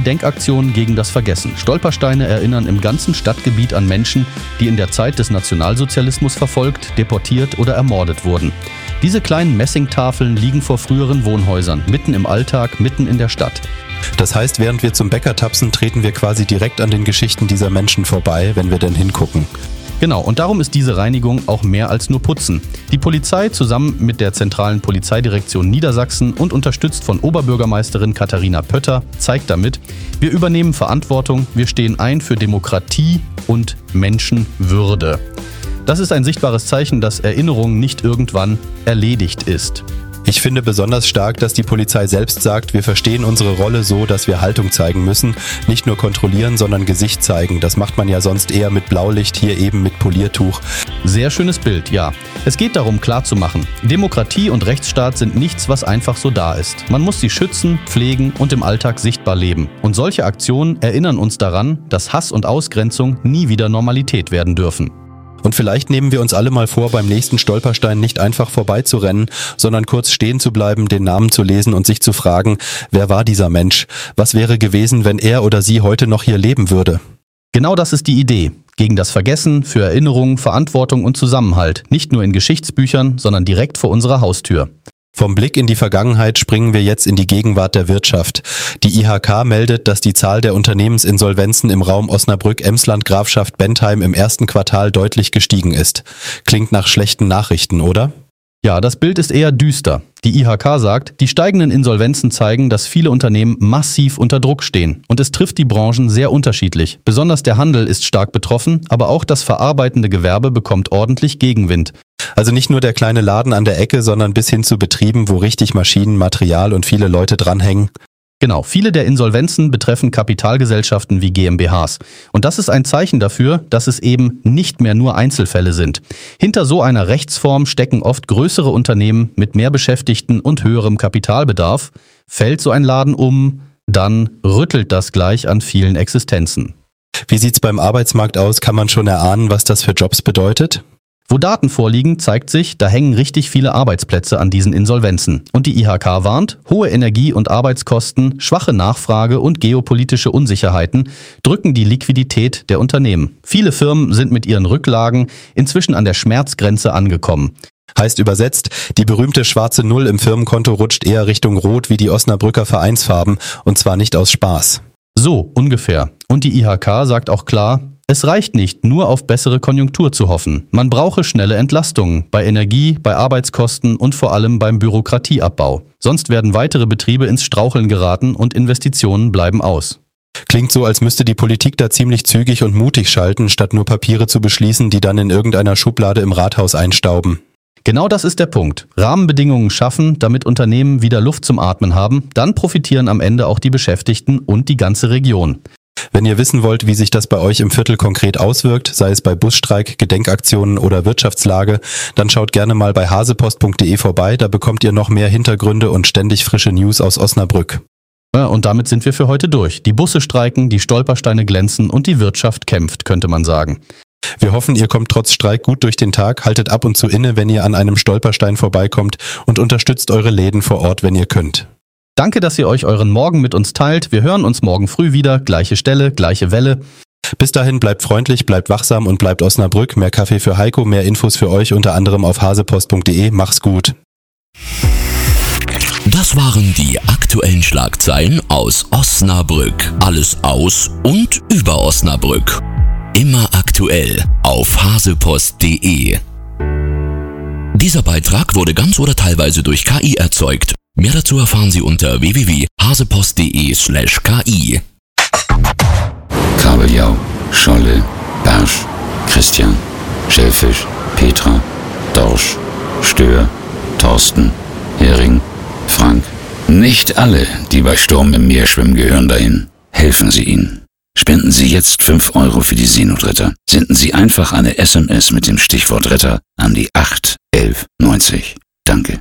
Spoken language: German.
Gedenkaktion gegen das Vergessen. Stolpersteine erinnern im ganzen Stadtgebiet an Menschen, die in der Zeit des Nationalsozialismus verfolgt, deportiert oder ermordet wurden. Diese kleinen Messingtafeln liegen vor früheren Wohnhäusern, mitten im Alltag, mitten in der Stadt. Das heißt, während wir zum Bäcker tapsen, treten wir quasi direkt an den Geschichten dieser Menschen vorbei, wenn wir denn hingucken. Genau, und darum ist diese Reinigung auch mehr als nur Putzen. Die Polizei zusammen mit der zentralen Polizeidirektion Niedersachsen und unterstützt von Oberbürgermeisterin Katharina Pötter zeigt damit, wir übernehmen Verantwortung, wir stehen ein für Demokratie und Menschenwürde. Das ist ein sichtbares Zeichen, dass Erinnerung nicht irgendwann erledigt ist. Ich finde besonders stark, dass die Polizei selbst sagt, wir verstehen unsere Rolle so, dass wir Haltung zeigen müssen. Nicht nur kontrollieren, sondern Gesicht zeigen. Das macht man ja sonst eher mit Blaulicht, hier eben mit Poliertuch. Sehr schönes Bild, ja. Es geht darum, klarzumachen, Demokratie und Rechtsstaat sind nichts, was einfach so da ist. Man muss sie schützen, pflegen und im Alltag sichtbar leben. Und solche Aktionen erinnern uns daran, dass Hass und Ausgrenzung nie wieder Normalität werden dürfen. Und vielleicht nehmen wir uns alle mal vor, beim nächsten Stolperstein nicht einfach vorbeizurennen, sondern kurz stehen zu bleiben, den Namen zu lesen und sich zu fragen, wer war dieser Mensch? Was wäre gewesen, wenn er oder sie heute noch hier leben würde? Genau das ist die Idee. Gegen das Vergessen, für Erinnerung, Verantwortung und Zusammenhalt. Nicht nur in Geschichtsbüchern, sondern direkt vor unserer Haustür. Vom Blick in die Vergangenheit springen wir jetzt in die Gegenwart der Wirtschaft. Die IHK meldet, dass die Zahl der Unternehmensinsolvenzen im Raum Osnabrück, Emsland, Bentheim im ersten Quartal deutlich gestiegen ist. Klingt nach schlechten Nachrichten, oder? Ja, das Bild ist eher düster. Die IHK sagt, die steigenden Insolvenzen zeigen, dass viele Unternehmen massiv unter Druck stehen. Und es trifft die Branchen sehr unterschiedlich. Besonders der Handel ist stark betroffen, aber auch das verarbeitende Gewerbe bekommt ordentlich Gegenwind. Also nicht nur der kleine Laden an der Ecke, sondern bis hin zu Betrieben, wo richtig Maschinen, Material und viele Leute dranhängen. Genau, viele der Insolvenzen betreffen Kapitalgesellschaften wie GmbHs. Und das ist ein Zeichen dafür, dass es eben nicht mehr nur Einzelfälle sind. Hinter so einer Rechtsform stecken oft größere Unternehmen mit mehr Beschäftigten und höherem Kapitalbedarf. Fällt so ein Laden um, dann rüttelt das gleich an vielen Existenzen. Wie sieht's beim Arbeitsmarkt aus? Kann man schon erahnen, was das für Jobs bedeutet? Wo Daten vorliegen, zeigt sich, da hängen richtig viele Arbeitsplätze an diesen Insolvenzen. Und die IHK warnt, hohe Energie- und Arbeitskosten, schwache Nachfrage und geopolitische Unsicherheiten drücken die Liquidität der Unternehmen. Viele Firmen sind mit ihren Rücklagen inzwischen an der Schmerzgrenze angekommen. Heißt übersetzt, die berühmte schwarze Null im Firmenkonto rutscht eher Richtung Rot wie die Osnabrücker Vereinsfarben, und zwar nicht aus Spaß. So ungefähr. Und die IHK sagt auch klar, es reicht nicht, nur auf bessere Konjunktur zu hoffen. Man brauche schnelle Entlastungen bei Energie, bei Arbeitskosten und vor allem beim Bürokratieabbau. Sonst werden weitere Betriebe ins Straucheln geraten und Investitionen bleiben aus. Klingt so, als müsste die Politik da ziemlich zügig und mutig schalten, statt nur Papiere zu beschließen, die dann in irgendeiner Schublade im Rathaus einstauben. Genau das ist der Punkt. Rahmenbedingungen schaffen, damit Unternehmen wieder Luft zum Atmen haben, dann profitieren am Ende auch die Beschäftigten und die ganze Region. Wenn ihr wissen wollt, wie sich das bei euch im Viertel konkret auswirkt, sei es bei Busstreik, Gedenkaktionen oder Wirtschaftslage, dann schaut gerne mal bei hasepost.de vorbei, da bekommt ihr noch mehr Hintergründe und ständig frische News aus Osnabrück. Ja, und damit sind wir für heute durch. Die Busse streiken, die Stolpersteine glänzen und die Wirtschaft kämpft, könnte man sagen. Wir hoffen, ihr kommt trotz Streik gut durch den Tag, haltet ab und zu inne, wenn ihr an einem Stolperstein vorbeikommt und unterstützt eure Läden vor Ort, wenn ihr könnt. Danke, dass ihr euch euren Morgen mit uns teilt. Wir hören uns morgen früh wieder. Gleiche Stelle, gleiche Welle. Bis dahin bleibt freundlich, bleibt wachsam und bleibt Osnabrück. Mehr Kaffee für Heiko, mehr Infos für euch unter anderem auf hasepost.de. Mach's gut. Das waren die aktuellen Schlagzeilen aus Osnabrück. Alles aus und über Osnabrück. Immer aktuell auf hasepost.de. Dieser Beitrag wurde ganz oder teilweise durch KI erzeugt. Mehr dazu erfahren Sie unter www.hasepost.de/ki. Kabeljau, Scholle, Barsch, Christian, Schellfisch, Petra, Dorsch, Stör, Thorsten, Hering, Frank. Nicht alle, die bei Sturm im Meer schwimmen, gehören dahin. Helfen Sie ihnen. Spenden Sie jetzt 5 € für die Seenotretter. Senden Sie einfach eine SMS mit dem Stichwort Retter an die 8 11 90. Danke.